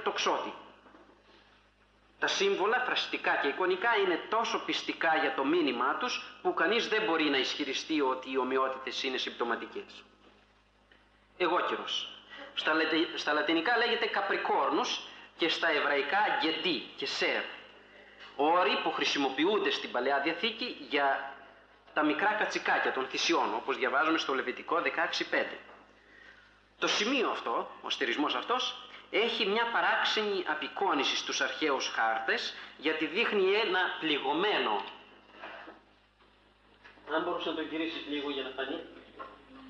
τοξότη. Τα σύμβολα, φραστικά και εικονικά, είναι τόσο πιστικά για το μήνυμά τους που κανείς δεν μπορεί να ισχυριστεί ότι οι ομοιότητες είναι συμπτωματικές. Εγώκερος. Στα λατινικά λέγεται καπρικόρνους και στα εβραϊκά γκεντί και σέρ. Όροι που χρησιμοποιούνται στην Παλαιά Διαθήκη για τα μικρά κατσικάκια των θυσιών, όπως διαβάζουμε στο Λεβιτικό 16:5. Το σημείο αυτό, ο στερισμός αυτός, έχει μια παράξενη απεικόνηση στους αρχαίους χάρτες, γιατί δείχνει ένα πληγωμένο. Αν μπορούσε να το γυρίσεις λίγο για να φανεί.